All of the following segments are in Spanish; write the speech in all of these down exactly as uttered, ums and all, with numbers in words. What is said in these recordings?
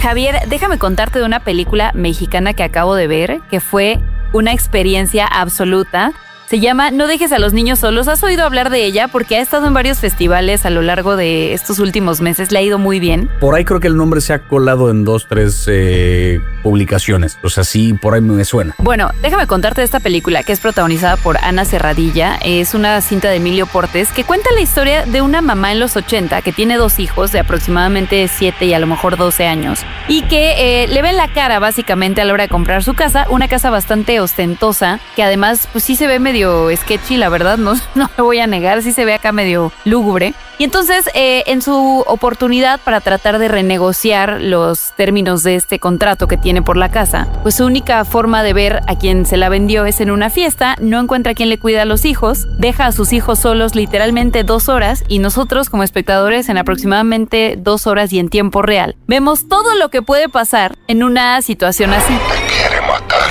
Javier, déjame contarte de una película mexicana que acabo de ver, que fue una experiencia absoluta. Se llama No dejes a los niños solos. ¿Has oído hablar de ella? Porque ha estado en varios festivales a lo largo de estos últimos meses. Le ha ido muy bien. Por ahí creo que el nombre se ha colado en dos, tres eh, publicaciones. O sea, sí, por ahí me suena. Bueno, déjame contarte de esta película que es protagonizada por Ana Serradilla. Es una cinta de Emilio Portes que cuenta la historia de una mamá en los ochenta que tiene dos hijos de aproximadamente siete y a lo mejor doce años y que eh, le ven la cara básicamente a la hora de comprar su casa. Una casa bastante ostentosa que además pues sí se ve medio sketchy, la verdad, no, no me voy a negar, sí se ve acá medio lúgubre. Y entonces, eh, en su oportunidad para tratar de renegociar los términos de este contrato que tiene por la casa, pues su única forma de ver a quien se la vendió es en una fiesta, no encuentra a quien le cuida a los hijos, deja a sus hijos solos literalmente dos horas y nosotros como espectadores en aproximadamente dos horas y en tiempo real, vemos todo lo que puede pasar en una situación así. Te quiere matar.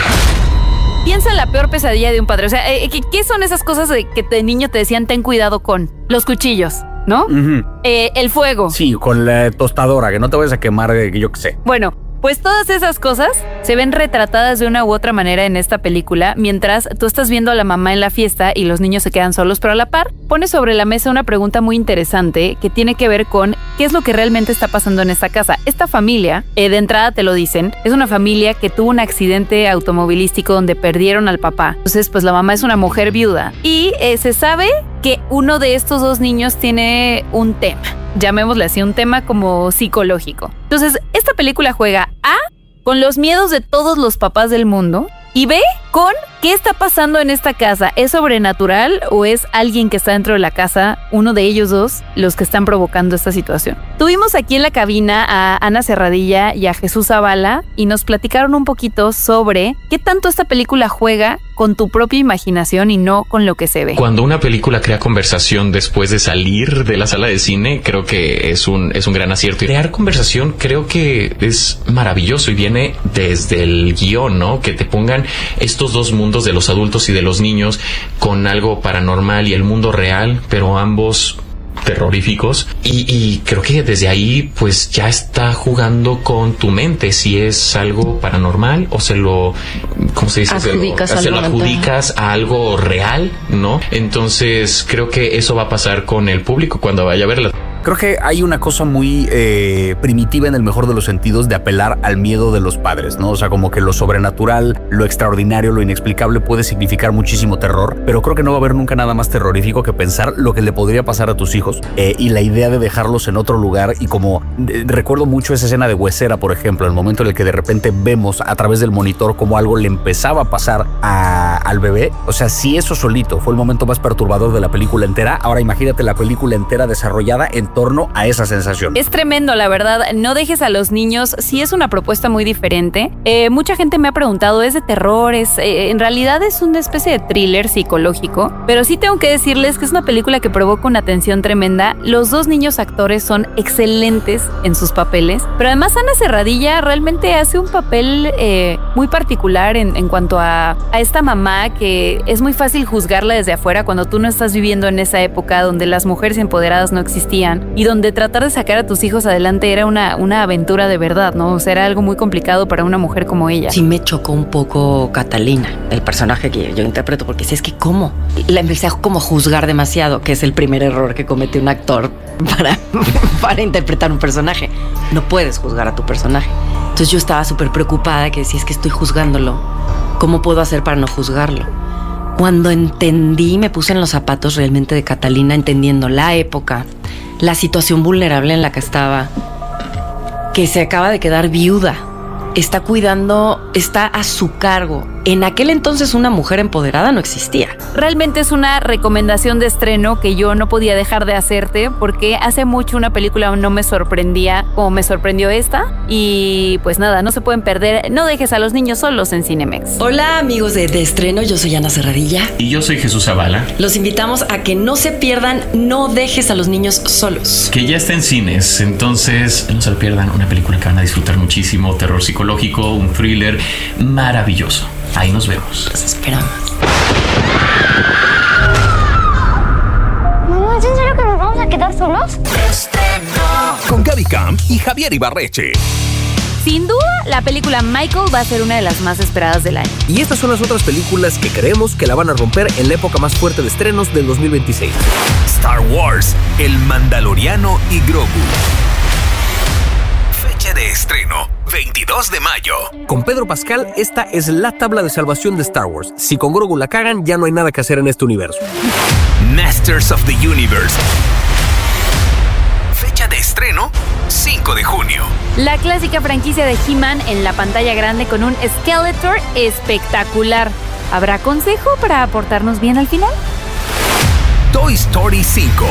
Piensa en la peor pesadilla de un padre. O sea, ¿qué son esas cosas de que de niño te decían ten cuidado con? Los cuchillos, ¿no? Uh-huh. Eh, el fuego. Sí, con la tostadora, que no te vayas a quemar, que yo qué sé. Bueno, pues todas esas cosas se ven retratadas de una u otra manera en esta película, mientras tú estás viendo a la mamá en la fiesta y los niños se quedan solos, pero a la par pone sobre la mesa una pregunta muy interesante que tiene que ver con qué es lo que realmente está pasando en esta casa. Esta familia, eh, de entrada te lo dicen, es una familia que tuvo un accidente automovilístico donde perdieron al papá. Entonces, pues la mamá es una mujer viuda y eh, se sabe que uno de estos dos niños tiene un tema. Llamémosle así, un tema como psicológico. Entonces, esta película juega A, con los miedos de todos los papás del mundo, y B, con qué está pasando en esta casa. ¿Es sobrenatural o es alguien que está dentro de la casa, uno de ellos dos, los que están provocando esta situación? Tuvimos aquí en la cabina a Ana Serradilla y a Jesús Zavala y nos platicaron un poquito sobre qué tanto esta película juega con tu propia imaginación y no con lo que se ve. Cuando una película crea conversación después de salir de la sala de cine, creo que es un, es un gran acierto. Y crear conversación creo que es maravilloso y viene desde el guión, ¿no? Que te pongan estos dos mundos de los adultos y de los niños con algo paranormal y el mundo real, pero ambos terroríficos, y, y creo que desde ahí pues ya está jugando con tu mente si es algo paranormal o se lo, ¿cómo se dice? Adjudicas se lo, se lo adjudicas a algo real, ¿no? Entonces creo que eso va a pasar con el público cuando vaya a verla. Creo que hay una cosa muy eh, primitiva en el mejor de los sentidos de apelar al miedo de los padres, ¿no? O sea, como que lo sobrenatural, lo extraordinario, lo inexplicable puede significar muchísimo terror, pero creo que no va a haber nunca nada más terrorífico que pensar lo que le podría pasar a tus hijos eh, y la idea de dejarlos en otro lugar. Y como eh, recuerdo mucho esa escena de Huesera, por ejemplo, el momento en el que de repente vemos a través del monitor como algo le empezaba a pasar a, al bebé. O sea, si eso solito fue el momento más perturbador de la película entera, ahora imagínate la película entera desarrollada en torno a esa sensación. Es tremendo, la verdad. No dejes a los niños. Sí es una propuesta muy diferente. Eh, mucha gente me ha preguntado, ¿es de terror? Es, eh, en realidad es una especie de thriller psicológico, pero sí tengo que decirles que es una película que provoca una tensión tremenda. Los dos niños actores son excelentes en sus papeles, pero además Ana Serradilla realmente hace un papel eh, muy particular en, en cuanto a, a esta mamá que es muy fácil juzgarla desde afuera cuando tú no estás viviendo en esa época donde las mujeres empoderadas no existían y donde tratar de sacar a tus hijos adelante era una, una aventura de verdad, ¿no? O sea, era algo muy complicado para una mujer como ella. Sí me chocó un poco Catalina, el personaje que yo interpreto, porque si es que ¿cómo? La empecé a como juzgar demasiado, que es el primer error que comete un actor para, para interpretar un personaje. No puedes juzgar a tu personaje. Entonces yo estaba súper preocupada, que decía, es que estoy juzgándolo. ¿Cómo puedo hacer para no juzgarlo? Cuando entendí, me puse en los zapatos realmente de Catalina, entendiendo la época, la situación vulnerable en la que estaba, que se acaba de quedar viuda, está cuidando, está a su cargo. En aquel entonces una mujer empoderada no existía. Realmente es una recomendación de estreno que yo no podía dejar de hacerte porque hace mucho una película no me sorprendía como me sorprendió esta. Y pues nada, no se pueden perder. No dejes a los niños solos en Cinemex. Hola amigos de, de estreno, yo soy Ana Serradilla. Y yo soy Jesús Zavala. Los invitamos a que no se pierdan No dejes a los niños solos, que ya está en cines, entonces no se lo pierdan. Una película que van a disfrutar muchísimo, terror psicológico, un thriller maravilloso. Ahí nos vemos. Los esperamos. Mamá, ¿es en serio que nos vamos a quedar solos? Con Gaby Camp y Javier Ibarreche. Sin duda, la película Michael va a ser una de las más esperadas del año. Y estas son las otras películas que creemos que la van a romper en la época más fuerte de estrenos del dos mil veintiséis. Star Wars, El Mandaloriano y Grogu. Fecha de estreno, veintidós de mayo. Con Pedro Pascal, esta es la tabla de salvación de Star Wars. Si con Grogu la cagan, ya no hay nada que hacer en este universo. Masters of the Universe. Fecha de estreno, cinco de junio. La clásica franquicia de He-Man en la pantalla grande con un Skeletor espectacular. ¿Habrá consejo para portarnos bien al final? Toy Story cinco.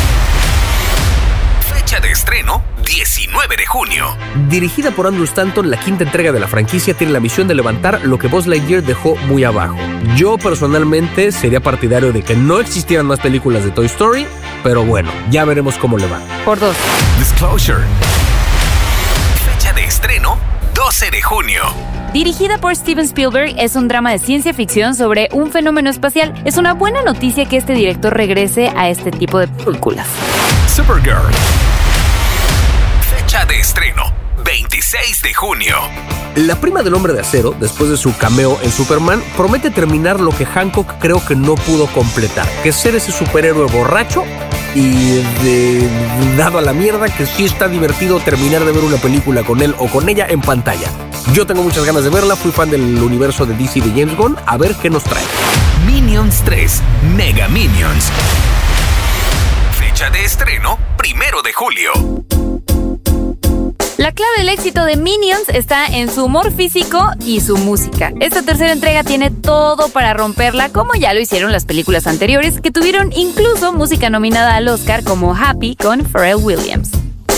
Fecha de estreno, diecinueve de junio. Dirigida por Andrew Stanton, la quinta entrega de la franquicia tiene la misión de levantar lo que Buzz Lightyear dejó muy abajo. Yo personalmente sería partidario de que no existieran más películas de Toy Story, pero bueno, ya veremos cómo le va. Por dos. Disclosure. Fecha de estreno, doce de junio. Dirigida por Steven Spielberg, es un drama de ciencia ficción sobre un fenómeno espacial. Es una buena noticia que este director regrese a este tipo de películas. Supergirl. Fecha de estreno, veintiséis de junio. La prima del Hombre de Acero, después de su cameo en Superman, promete terminar lo que Hancock creo que no pudo completar, que es ser ese superhéroe borracho y de, dado a la mierda, que sí está divertido terminar de ver una película con él o con ella en pantalla. Yo tengo muchas ganas de verla, fui fan del universo de D C de James Gunn, a ver qué nos trae. Minions tres, Mega Minions. Fecha de estreno, primero de julio. La clave del éxito de Minions está en su humor físico y su música. Esta tercera entrega tiene todo para romperla, como ya lo hicieron las películas anteriores, que tuvieron incluso música nominada al Oscar como Happy con Pharrell Williams.